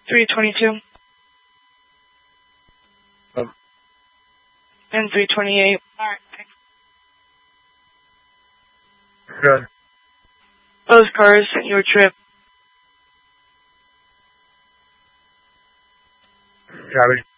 322. And 328. Alright, thanks. Good. Those cars sent you a trip. Copy.